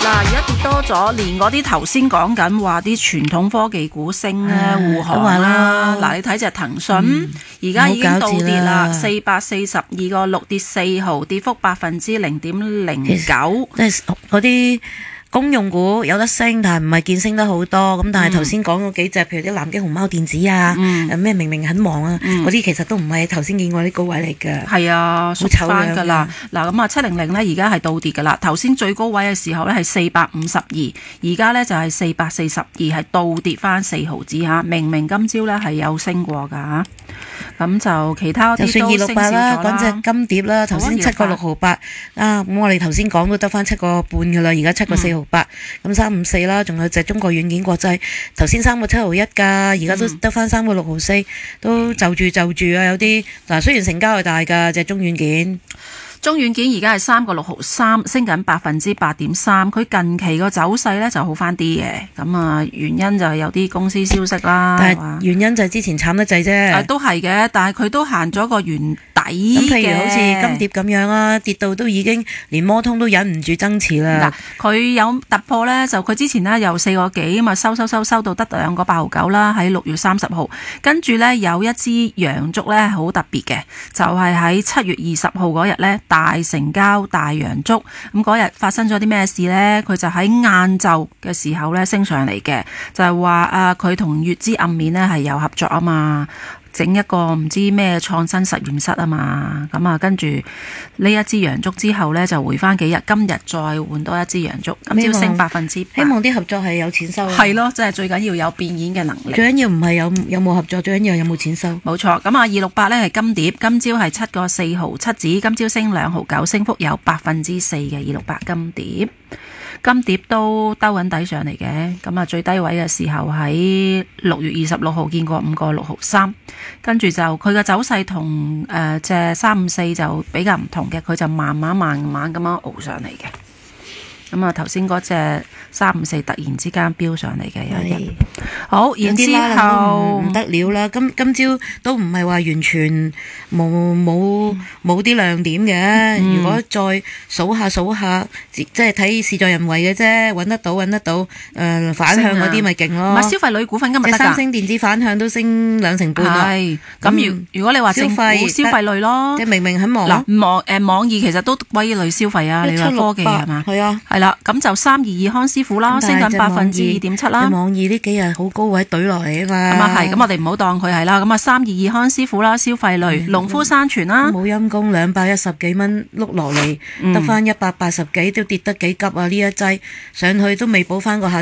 而家跌多咗，連嗰啲頭先講緊話啲傳統科技股升咧，護航啦。嗱，你睇隻騰訊，而家已經倒跌啦，442.6跌4毫，跌幅0.09%。 即係嗰啲公用股有得升，但係唔係見升得好多。咁但係頭先講嗰幾隻，譬如啲南京熊貓電子啊，咩明明很忙啊，嗰啲其實都唔係頭先見過啲高位嚟嘅。 係啊，縮翻㗎啦。嗱咁啊，700咧而家係倒跌㗎啦。頭先最高位嘅時候咧係452，而家咧就係442，係倒跌翻4毫子嚇。明明今朝咧係有升過㗎嚇。咁就其他啲都升少咗啦。 講隻金蝶啦，頭先7.6毫8啊，咁我哋頭先講都得翻7.5㗎啦，而家7.4毫8，咁354啦，仲有隻中國軟件國際，頭先3.7毫1㗎，而家都得翻3.6毫4，都就住啊，有啲嗱，雖然成交係大㗎，隻中軟件。 中軟件而家係3.6毫3，升緊8.3%。佢近期個走勢咧就好翻啲嘅，咁啊原因就係有啲公司消息啦。 但係原因就係之前慘得滯啫。 都係嘅，但係佢都行咗個圓底嘅。 咁譬如好似金蝶咁樣啊，跌到都已經連摩通都忍唔住增持啦。 嗱，佢有突破咧，就佢之前呢有4個幾咁啊，收到得2個8毫9啦，喺6月30號。跟住咧有一支陽燭咧好特別嘅，就係喺7月20號嗰日咧。大成交大陽燭，咁嗰日發生咗啲咩事呢？佢就喺晏晝嘅時候咧升上嚟嘅，就係話佢同粵資暗面咧係有合作啊嘛，整一個唔知咩創新實驗室啊嘛，咁啊跟住呢一支陽燭之後咧就回翻幾日，今日再換多一支陽燭，今朝升8%。希望啲合作係有錢收。 係咯，即係最緊要有變現嘅能力。 最緊要唔係有冇合作，最緊要有冇錢收。 冇錯，咁啊268咧係金蝶，今朝係7.4毫7子，今朝升2毫9，升幅有4%嘅268金蝶。金蝶都兜緊底上嚟嘅，咁啊最低位嘅時候喺6月26號見過5.6毫3，跟住就佢嘅走勢同隻354就比較唔同嘅，佢就慢慢咁樣熬上嚟嘅。咁啊頭先嗰隻354突然之間飆上嚟嘅有一日。好，然之後唔得了啦，今朝都唔係話完全冇啲亮點嘅。如果再數下，即係睇事在人為嘅啫，揾得到，反向嗰啲咪勁咯。 唔係消費類股份今日得㗎。 三星電子反向都升2成半啦。 係，咁如果你話消費類咯， 即係明很忙。 嗱，網易其實都歸類消費啊，你話科技係嘛？ 係啊， 係啦，咁就322康師傅啦，升緊2.7%啦。 網易呢幾日好高位懟落嚟啊嘛。 咁啊係，咁我哋唔好當佢係啦。咁啊322康師傅啦，消費類，農夫山泉啦， 冇陰功210幾蚊碌落嚟，得翻180幾，都跌得幾急啊！呢一劑上去都未補翻個下